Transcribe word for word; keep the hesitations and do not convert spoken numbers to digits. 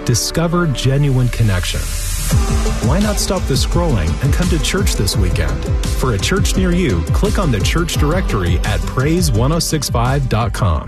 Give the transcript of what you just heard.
Discover genuine connection. Why not stop the scrolling and come to church this weekend? For a church near you, click on the church directory at praise ten sixty-five dot com.